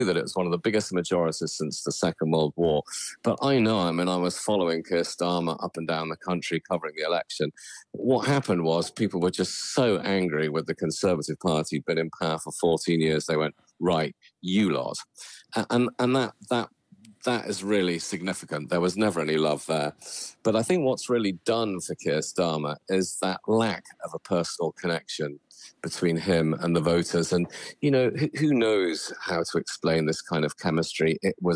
that it was one of the biggest majorities since the Second World War. But I know, I mean, I was following Keir Starmer up and down the country covering the election. What happened was people were just so angry with the Conservative Party, been in power for 14 years. They went, right, you lot. And that is really significant. There was never any love there. But I think what's really done for Keir Starmer is that lack of a personal connection between him and the voters. And, you know, who knows how to explain this kind of chemistry? It was